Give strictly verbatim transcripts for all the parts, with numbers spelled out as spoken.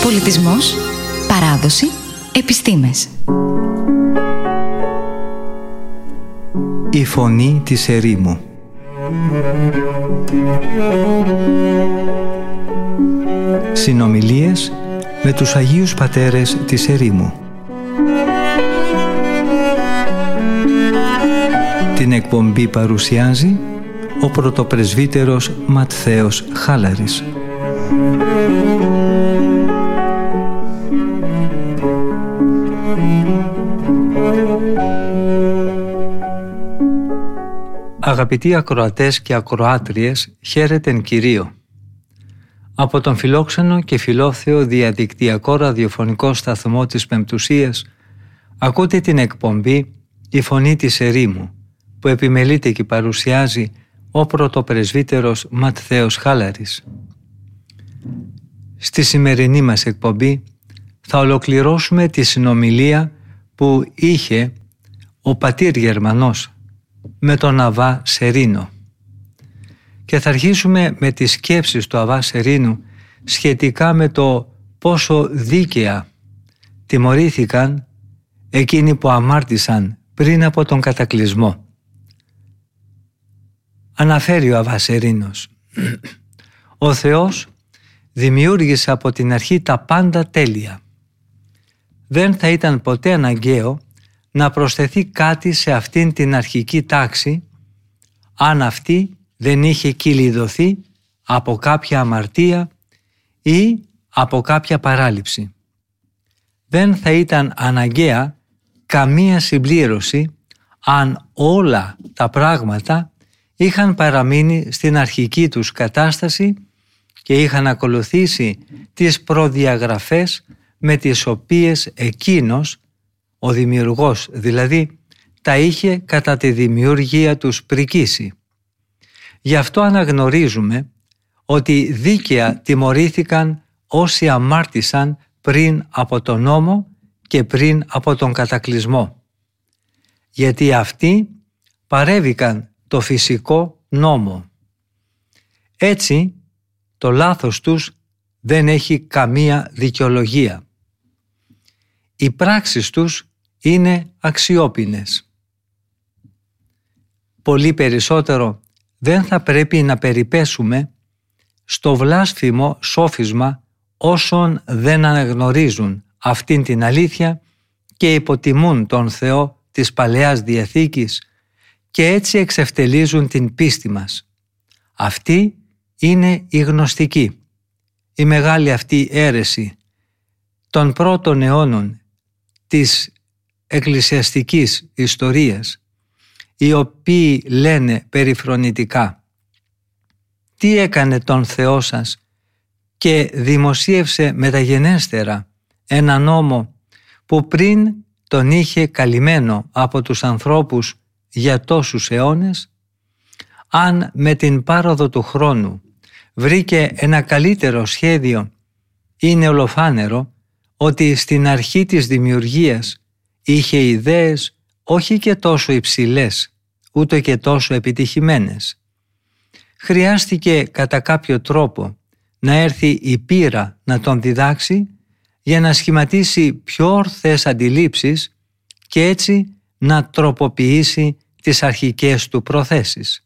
Πολιτισμός, παράδοση, επιστήμες. Η φωνή της ερήμου. Συνομιλίες με τους Αγίους Πατέρες της ερήμου. Την εκπομπή παρουσιάζει ο πρωτοπρεσβύτερος Ματθαίος Χάλαρης. Αγαπητοί ακροατές και ακροάτριες, χαίρετεν Κυρίω. Από τον φιλόξενο και φιλόθεο διαδικτυακό ραδιοφωνικό σταθμό της Πεμπτουσίας ακούτε την εκπομπή «Η Φωνή της Ερήμου», που επιμελείται και παρουσιάζει ο πρωτοπρεσβύτερος Ματθαίος Χάλαρης. Στη σημερινή μας εκπομπή θα ολοκληρώσουμε τη συνομιλία που είχε ο πατήρ Γερμανός με τον Αββά Σερίνο και θα αρχίσουμε με τις σκέψεις του Αββά Σερίνου σχετικά με το πόσο δίκαια τιμωρήθηκαν εκείνοι που αμάρτησαν πριν από τον κατακλυσμό. Αναφέρει ο Αββά Σερίνος: «Ο Θεός δημιούργησε από την αρχή τα πάντα τέλεια. Δεν θα ήταν ποτέ αναγκαίο να προσθεθεί κάτι σε αυτήν την αρχική τάξη αν αυτή δεν είχε κυλιδωθεί από κάποια αμαρτία ή από κάποια παράληψη. Δεν θα ήταν αναγκαία καμία συμπλήρωση αν όλα τα πράγματα είχαν παραμείνει στην αρχική τους κατάσταση και είχαν ακολουθήσει τις προδιαγραφές με τις οποίες εκείνος, ο δημιουργός δηλαδή, τα είχε κατά τη δημιουργία τους πρικήσει. Γι' αυτό αναγνωρίζουμε ότι δίκαια τιμωρήθηκαν όσοι αμάρτησαν πριν από τον νόμο και πριν από τον κατακλυσμό. Γιατί αυτοί παρέβηκαν το φυσικό νόμο. Έτσι, το λάθος τους δεν έχει καμία δικαιολογία. Οι πράξεις τους είναι αξιόπινες. Πολύ περισσότερο δεν θα πρέπει να περιπέσουμε στο βλάσφημο σόφισμα όσων δεν αναγνωρίζουν αυτήν την αλήθεια και υποτιμούν τον Θεό της Παλαιάς Διαθήκης και έτσι εξευτελίζουν την πίστη μας. Αυτή είναι η γνωστική, η μεγάλη αυτή αίρεση των πρώτων αιώνων της εκκλησιαστικής ιστορίας, οι οποίοι λένε περιφρονητικά: «Τι έκανε τον Θεό σας και δημοσίευσε μεταγενέστερα ένα νόμο που πριν τον είχε καλυμμένο από τους ανθρώπους για τόσους αιώνες? Αν με την πάροδο του χρόνου βρήκε ένα καλύτερο σχέδιο, είναι ολοφάνερο ότι στην αρχή της δημιουργίας είχε ιδέες όχι και τόσο υψηλές, ούτε και τόσο επιτυχημένες. Χρειάστηκε κατά κάποιο τρόπο να έρθει η πείρα να τον διδάξει για να σχηματίσει πιο ορθές αντιλήψεις και έτσι να τροποποιήσει τις αρχικές του προθέσεις.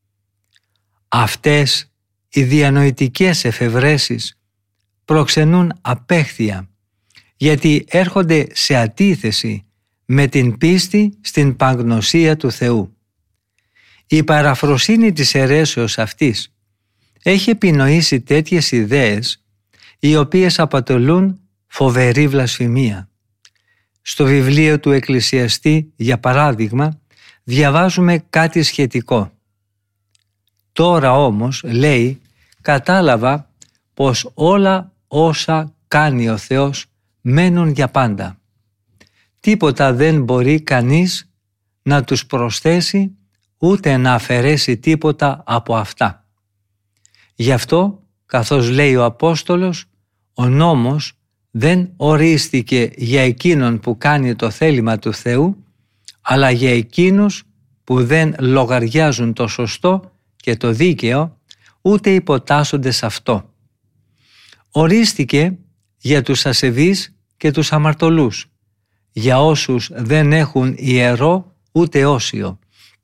Αυτές οι διανοητικές εφευρέσεις προξενούν απέχθεια, γιατί έρχονται σε αντίθεση με την πίστη στην παγνωσία του Θεού. Η παραφροσύνη της αιρέσεως αυτής έχει επινοήσει τέτοιες ιδέες, οι οποίες αποτελούν φοβερή βλασφημία. Στο βιβλίο του Εκκλησιαστή, για παράδειγμα, διαβάζουμε κάτι σχετικό. «Τώρα όμως», λέει, «κατάλαβα πως όλα όσα κάνει ο Θεός μένουν για πάντα. Τίποτα δεν μπορεί κανείς να τους προσθέσει ούτε να αφαιρέσει τίποτα από αυτά. Γι' αυτό, καθώς λέει ο Απόστολος, ο νόμος δεν ορίστηκε για εκείνον που κάνει το θέλημα του Θεού, αλλά για εκείνους που δεν λογαριάζουν το σωστό και το δίκαιο, ούτε υποτάσσονται σε αυτό. Ορίστηκε για τους ασεβείς και τους αμαρτωλούς, για όσους δεν έχουν ιερό ούτε όσιο.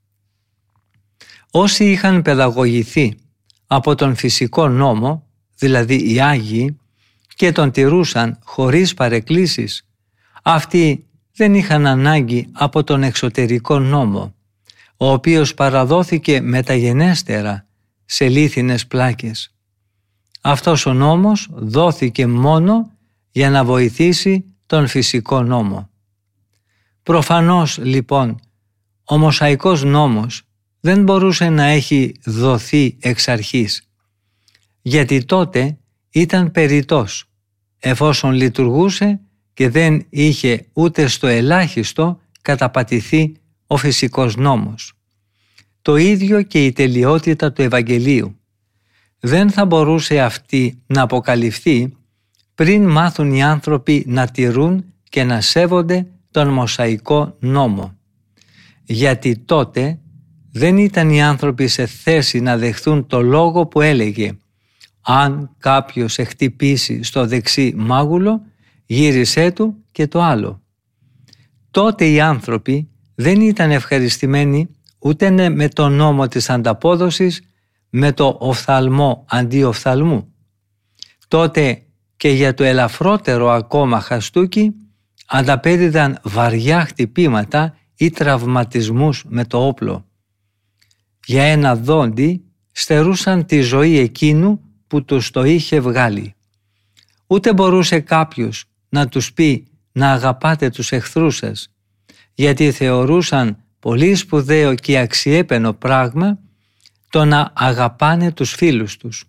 Όσοι είχαν παιδαγωγηθεί από τον φυσικό νόμο, δηλαδή οι Άγιοι, και τον τηρούσαν χωρίς παρεκκλήσεις, αυτοί δεν είχαν ανάγκη από τον εξωτερικό νόμο, ο οποίος παραδόθηκε μεταγενέστερα σε λίθινες πλάκες. Αυτός ο νόμος δόθηκε μόνο για να βοηθήσει τον φυσικό νόμο. Προφανώς λοιπόν ο Μωσαϊκός νόμος δεν μπορούσε να έχει δοθεί εξ αρχής, γιατί τότε ήταν περιττός, εφόσον λειτουργούσε και δεν είχε ούτε στο ελάχιστο καταπατηθεί ο φυσικός νόμος. Το ίδιο και η τελειότητα του Ευαγγελίου. Δεν θα μπορούσε αυτή να αποκαλυφθεί πριν μάθουν οι άνθρωποι να τηρούν και να σέβονται τον Μωσαϊκό νόμο. Γιατί τότε δεν ήταν οι άνθρωποι σε θέση να δεχθούν το λόγο που έλεγε «Αν κάποιος εχτυπήσει στο δεξί μάγουλο, γύρισέ του και το άλλο». Τότε οι άνθρωποι δεν ήταν ευχαριστημένοι ούτε με τον νόμο της ανταπόδοσης, με το οφθαλμό αντί οφθαλμού. Τότε και για το ελαφρότερο ακόμα χαστούκι ανταπέδιδαν βαριά χτυπήματα ή τραυματισμούς με το όπλο. Για ένα δόντι στερούσαν τη ζωή εκείνου που τους το είχε βγάλει. Ούτε μπορούσε κάποιος να τους πει να αγαπάτε τους εχθρούς σας, γιατί θεωρούσαν πολύ σπουδαίο και αξιέπαινο πράγμα το να αγαπάνε τους φίλους τους.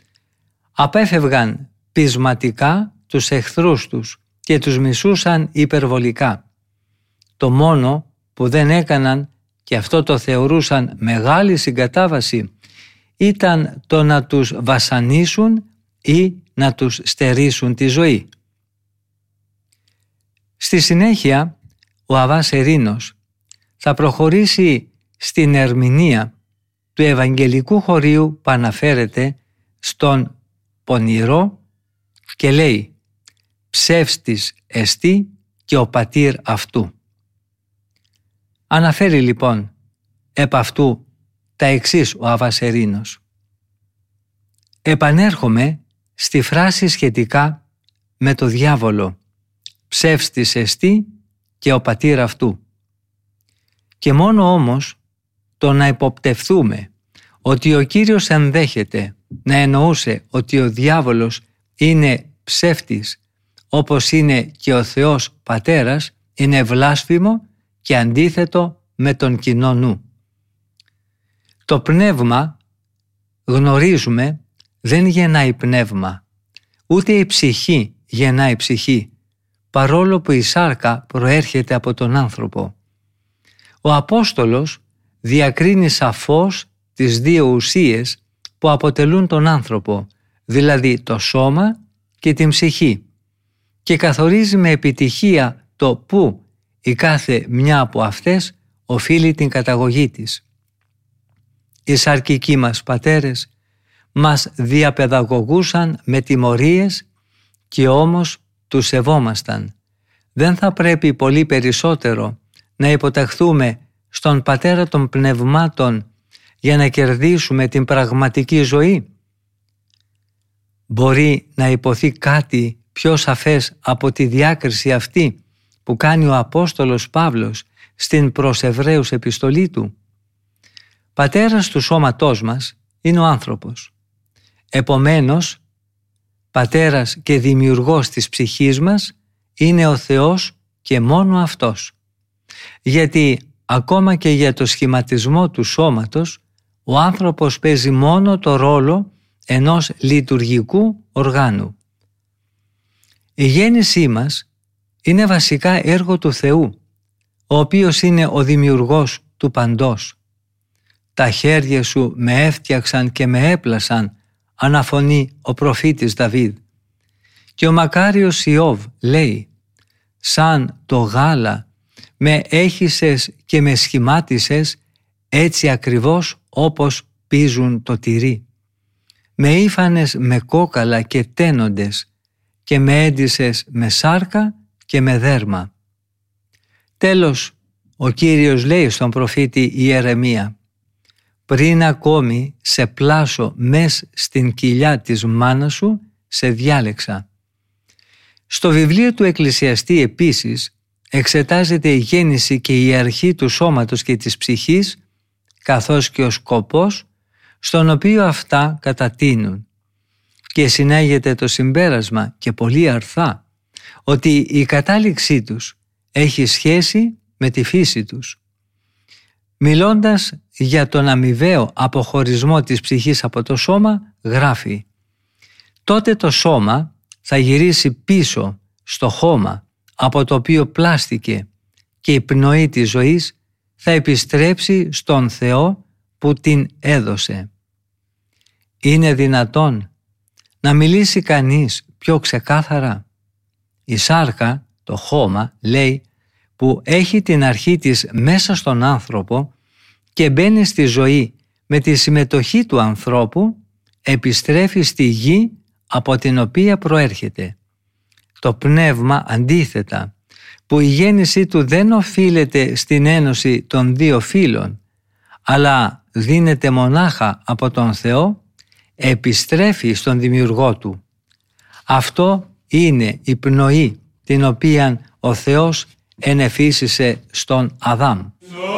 Απέφευγαν πεισματικά τους εχθρούς τους και τους μισούσαν υπερβολικά. Το μόνο που δεν έκαναν, και αυτό το θεωρούσαν μεγάλη συγκατάβαση, ήταν το να τους βασανίσουν ή να τους στερήσουν τη ζωή. Στη συνέχεια, ο Αββάς Ερήνος θα προχωρήσει στην ερμηνεία του Ευαγγελικού χωρίου που αναφέρεται στον πονηρό και λέει «Ψεύστης εστί και ο πατήρ αυτού». Αναφέρει λοιπόν επ' αυτού τα εξής ο Αββάς Ερήνος. Επανέρχομαι στη φράση σχετικά με το διάβολο «Ψεύστης εστί και ο πατήρ αυτού». Και μόνο όμως το να υποπτευθούμε ότι ο Κύριος ενδέχεται να εννοούσε ότι ο διάβολος είναι ψεύτης όπως είναι και ο Θεός Πατέρας είναι βλάσφημο και αντίθετο με τον κοινό νου. Το πνεύμα, γνωρίζουμε, δεν γεννάει πνεύμα, ούτε η ψυχή γεννάει ψυχή, παρόλο που η σάρκα προέρχεται από τον άνθρωπο. Ο Απόστολος διακρίνει σαφώς τις δύο ουσίες που αποτελούν τον άνθρωπο, δηλαδή το σώμα και την ψυχή, και καθορίζει με επιτυχία το πού η κάθε μια από αυτές οφείλει την καταγωγή της. Οι σαρκικοί μας πατέρες μας διαπαιδαγωγούσαν με τιμωρίες και όμως τους σεβόμασταν. Δεν θα πρέπει πολύ περισσότερο να υποταχθούμε στον Πατέρα των Πνευμάτων για να κερδίσουμε την πραγματική ζωή? Μπορεί να υποθεί κάτι πιο σαφές από τη διάκριση αυτή που κάνει ο Απόστολος Παύλος στην προς Εβραίους επιστολή του? Πατέρας του σώματός μας είναι ο άνθρωπος. Επομένως, πατέρας και δημιουργός της ψυχής μας είναι ο Θεός και μόνο Αυτός. Γιατί ακόμα και για το σχηματισμό του σώματος, ο άνθρωπος παίζει μόνο το ρόλο ενός λειτουργικού οργάνου. Η γέννησή μας είναι βασικά έργο του Θεού, ο οποίος είναι ο δημιουργός του παντός. «Τα χέρια σου με έφτιαξαν και με έπλασαν», αναφωνεί ο προφήτης Δαβίδ. Και ο μακάριος Ιώβ λέει «Σαν το γάλα με έχισες και με σχημάτισες, έτσι ακριβώς όπως πίζουν το τυρί. Με ήφανες με κόκαλα και τένοντες και με έντυσες με σάρκα και με δέρμα. Τέλος, ο Κύριος λέει στον προφήτη Ιερεμία: πριν ακόμη σε πλάσω μες στην κοιλιά της μάνας σου, σε διάλεξα. Στο βιβλίο του Εκκλησιαστή επίσης εξετάζεται η γέννηση και η αρχή του σώματος και της ψυχής, καθώς και ο σκοπός στον οποίο αυτά κατατείνουν. Και συνάγεται το συμπέρασμα, και πολύ αρθά, ότι η κατάληξή τους έχει σχέση με τη φύση τους. Μιλώντας για τον αμοιβαίο αποχωρισμό της ψυχής από το σώμα, γράφει: τότε το σώμα θα γυρίσει πίσω στο χώμα από το οποίο πλάστηκε και η πνοή της ζωής θα επιστρέψει στον Θεό που την έδωσε. Είναι δυνατόν να μιλήσει κανείς πιο ξεκάθαρα? Η σάρκα, το χώμα, λέει, που έχει την αρχή της μέσα στον άνθρωπο και μπαίνει στη ζωή με τη συμμετοχή του ανθρώπου, επιστρέφει στη γη από την οποία προέρχεται. Το πνεύμα, αντίθετα, που η γέννησή του δεν οφείλεται στην ένωση των δύο φύλων, αλλά δίνεται μονάχα από τον Θεό, επιστρέφει στον δημιουργό του. Αυτό είναι η πνοή την οποία ο Θεός ενεφύσισε στον Αδάμ.